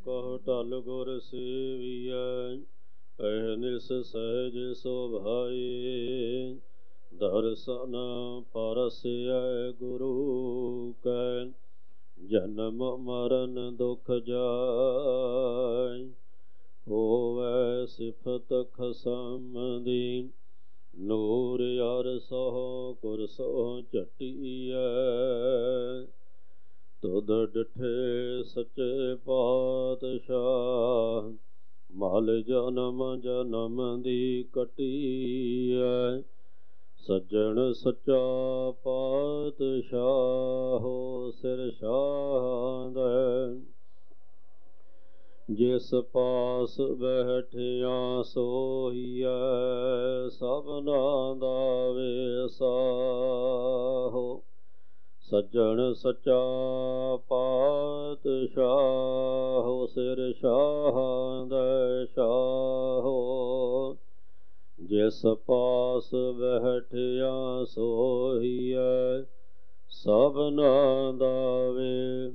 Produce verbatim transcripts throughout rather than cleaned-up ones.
ਕਹੁ ਟਲ ਗੁਰ ਸੇਵੀਐ, ਅਹਨਿਸ ਸਹਿਜ ਸੁਭਾਈ। ਦਰਸ਼ਨ ਪਰਸੈ ਗੁਰੂ ਕੈ, ਜਨਮ ਮਰਨ ਦੁਖ ਜਾਇ। ਹੋਵੈ ਸਿਫਤ ਖਸਮ ਦੀ, ਨੂਰ ਅਰਸਹੁ ਕੁਰਸਹੁ ਝਟੀਐ। ਤੁਧ ਡਿਠੇ ਸੱਚੇ ਪਾਤਸ਼ਾਹ, ਮਲ ਜਨਮ ਜਨਮ ਦੀ ਕਟੀਐ। ਸੱਜਣ ਸੱਚਾ ਪਾਤਸ਼ਾਹੋ, ਸਿਰ ਸ਼ਾਹਾਂ ਦੈ। ਜਿਸ ਪਾਸ ਬੈਠਿਆ ਸੋਹੀਐ, ਸਭਨਾ ਦਾ ਵੇਸਾਹੋ। ਸੱਜਣ ਸੱਚਾ ਪਾਤਸ਼ਾਹੋ, ਸਿਰ ਸ਼ਾਹਾਂ ਦੈ ਸ਼ਾਹੋ। ਜਿਸ ਪਾਸ ਬੈਠਿਆ ਸੋਹੀਐ, ਸਭਨਾ ਦਾ ਵੇ।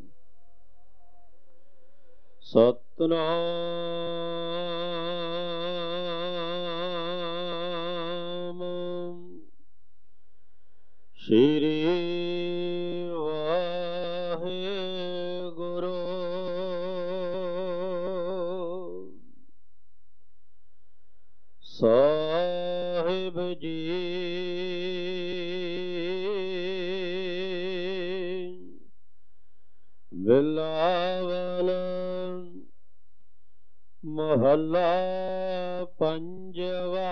ਸਤਿਨਾਮ ਸ੍ਰੀ ਵਾਹਿਗੁਰੂ। ਸਾਹਿਬ ਜੀ ਬਿਲਾਵਲ ਮਹੱਲਾ ਪੰਜਵਾ।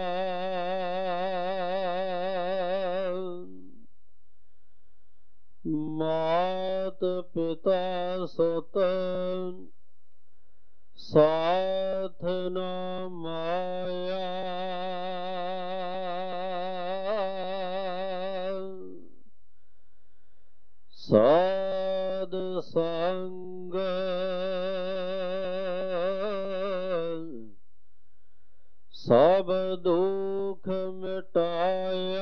ਮਾਤ ਪਿਤਾ ਸੁਤ ਸਾਥ ਨ ਮਾਇਆ। ਸਾਧ ਸੰਗ ਸਭ ਦੁਖ ਮਿਟਾਇਆ।